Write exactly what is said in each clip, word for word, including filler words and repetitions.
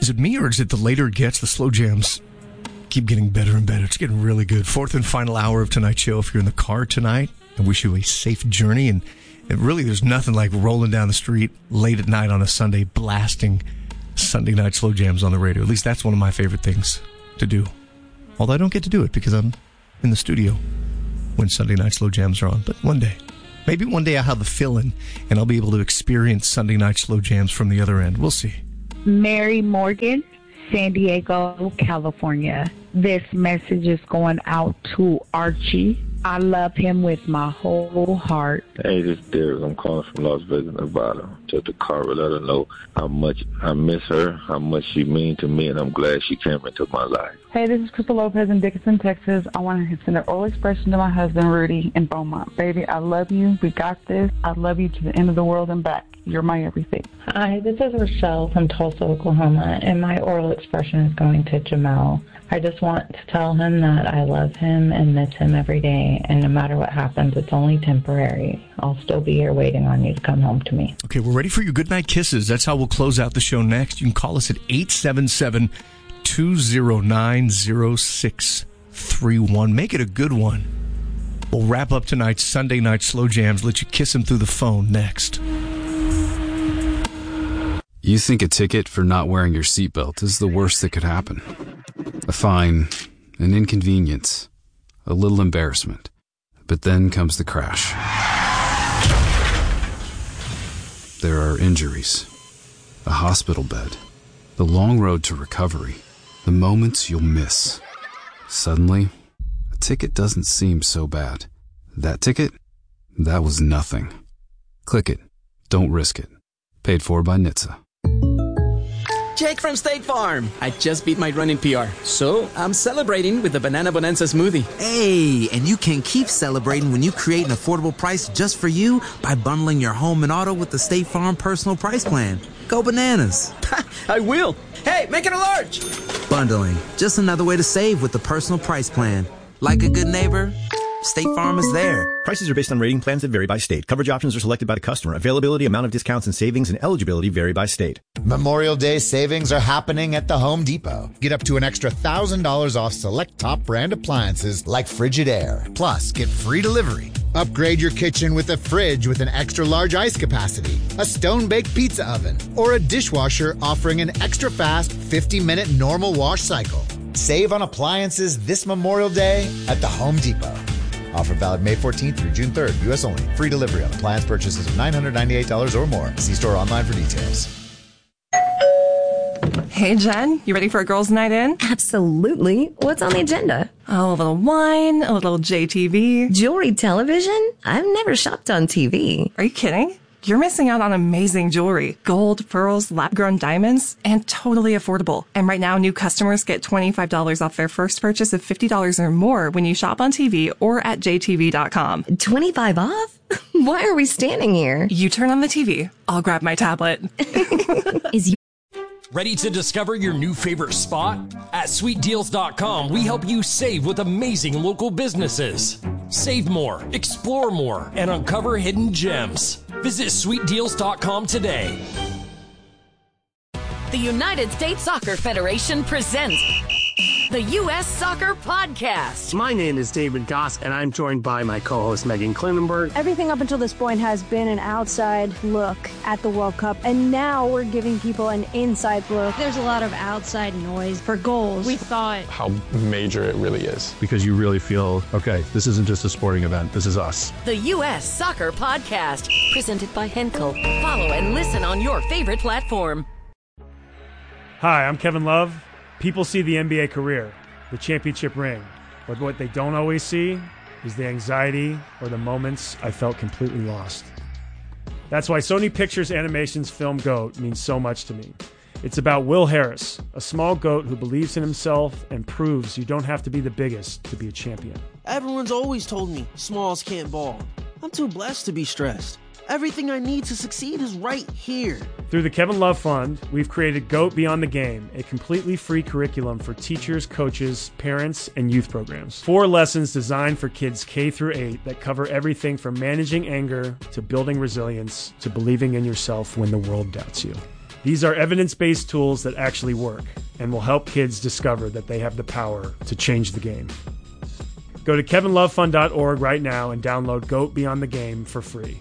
Is it me or is it the later it gets, the slow jams keep getting better and better? It's getting really good. Fourth and final hour of tonight's show. If you're in the car tonight, I wish you a safe journey. And, and really, there's nothing like rolling down the street late at night on a Sunday, blasting Sunday night slow jams on the radio. At least that's one of my favorite things to do. Although I don't get to do it because I'm in the studio when Sunday night slow jams are on. But one day, maybe one day I'll have the fill-in and I'll be able to experience Sunday night slow jams from the other end. We'll see. Mary Morgan, San Diego, California. This message is going out to Archie. I love him with my whole heart. Hey, this is Derek. I'm calling from Las Vegas, Nevada. Just to call her, let her know how much I miss her, how much she means to me, and I'm glad she came into my life. Hey, this is Crystal Lopez in Dickinson, Texas. I want to send an oral expression to my husband, Rudy, in Beaumont. Baby, I love you. We got this. I love you to the end of the world and back. You're my everything. Hi, this is Rochelle from Tulsa, Oklahoma, and my oral expression is going to Jamel. I just want to tell him that I love him and miss him every day, and no matter what happens, it's only temporary. I'll still be here waiting on you to come home to me. Okay, we're ready for your goodnight kisses. That's how we'll close out the show next. You can call us at eight seven seven, two zero nine, zero six three one. Make it a good one. We'll wrap up tonight's Sunday night slow jams, let you kiss him through the phone next. You think a ticket for not wearing your seatbelt is the worst that could happen. A fine, an inconvenience, a little embarrassment. But then comes the crash. There are injuries, a hospital bed, the long road to recovery, the moments you'll miss. Suddenly, a ticket doesn't seem so bad. That ticket? That was nothing. Click it. Don't risk it. Paid for by N H T S A. Jake from State Farm. I just beat my running P R, so I'm celebrating with the Banana Bonanza smoothie. Hey, and you can keep celebrating when you create an affordable price just for you by bundling your home and auto with the State Farm Personal Price Plan. Go bananas. I will. Hey, make it a large. Bundling, just another way to save with the Personal Price Plan. Like a good neighbor, State Farm is there. Prices are based on rating plans that vary by state. Coverage options are selected by the customer. Availability, amount of discounts and savings, and eligibility vary by state. Memorial Day savings are happening at the Home Depot. Get up to an extra one thousand dollars off select top brand appliances like Frigidaire. Plus, get free delivery. Upgrade your kitchen with a fridge with an extra large ice capacity, a stone-baked pizza oven, or a dishwasher offering an extra fast fifty minute normal wash cycle. Save on appliances this Memorial Day at the Home Depot. Offer valid May fourteenth through June third. U S only. Free delivery on appliance purchases of nine hundred ninety-eight dollars or more. See store online for details. Hey, Jen, you ready for a girls' night in? Absolutely. What's on the agenda? Oh, a little wine, a little J T V. Jewelry television? I've never shopped on T V. Are you kidding? You're missing out on amazing jewelry. Gold, pearls, lab-grown diamonds, and totally affordable. And right now, new customers get twenty-five dollars off their first purchase of fifty dollars or more when you shop on T V or at J T V dot com. twenty-five off? Why are we standing here? You turn on the T V. I'll grab my tablet. Is you Ready to discover your new favorite spot? At sweet deals dot com, we help you save with amazing local businesses. Save more, explore more, and uncover hidden gems. Visit sweet deals dot com today. The United States Soccer Federation presents the U S Soccer Podcast. My name is David Goss, and I'm joined by my co-host Megan Klinenberg. Everything up until this point has been an outside look at the World Cup, and now we're giving people an inside look. There's a lot of outside noise for goals. We thought how major it really is. Because you really feel, okay, this isn't just a sporting event, this is us. The U S Soccer Podcast, presented by Henkel. Follow and listen on your favorite platform. Hi, I'm Kevin Love. People see the N B A career, the championship ring, but what they don't always see is the anxiety or the moments I felt completely lost. That's why Sony Pictures Animation's film GOAT means so much to me. It's about Will Harris, a small goat who believes in himself and proves you don't have to be the biggest to be a champion. Everyone's always told me smalls can't ball. I'm too blessed to be stressed. Everything I need to succeed is right here. Through the Kevin Love Fund, we've created GOAT Beyond the Game, a completely free curriculum for teachers, coaches, parents, and youth programs. Four lessons designed for kids K through eight that cover everything from managing anger to building resilience to believing in yourself when the world doubts you. These are evidence-based tools that actually work and will help kids discover that they have the power to change the game. Go to kevin love fund dot org right now and download GOAT Beyond the Game for free.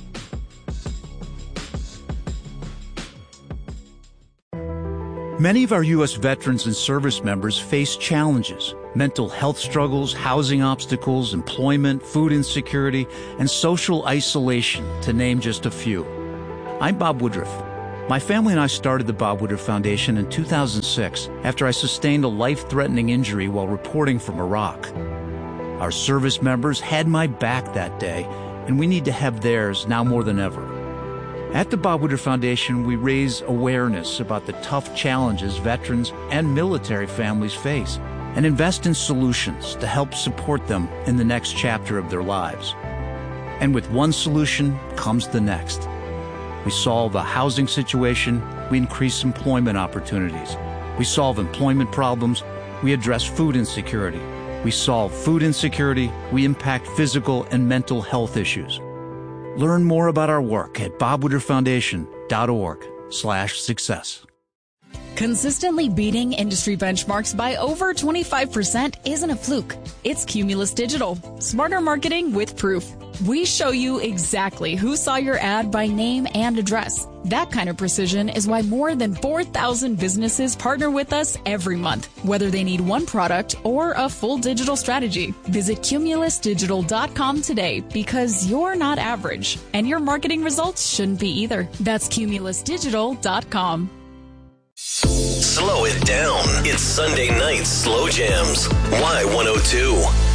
Many of our U S veterans and service members face challenges: mental health struggles, housing obstacles, employment, food insecurity, and social isolation, to name just a few. I'm Bob Woodruff. My family and I started the Bob Woodruff Foundation in two thousand six after I sustained a life-threatening injury while reporting from Iraq. Our service members had my back that day, and we need to have theirs now more than ever. At the Bob Woodruff Foundation, we raise awareness about the tough challenges veterans and military families face and invest in solutions to help support them in the next chapter of their lives. And with one solution comes the next. We solve a housing situation, we increase employment opportunities. We solve employment problems, we address food insecurity. We solve food insecurity, we impact physical and mental health issues. Learn more about our work at bob woodruff foundation dot org slash success. Consistently beating industry benchmarks by over twenty-five percent isn't a fluke. It's Cumulus Digital. Smarter marketing with proof. We show you exactly who saw your ad by name and address. That kind of precision is why more than four thousand businesses partner with us every month, whether they need one product or a full digital strategy. Visit cumulus digital dot com today, because you're not average, and your marketing results shouldn't be either. That's cumulus digital dot com. Slow it down. It's Sunday night Slow Jams. Y one oh two.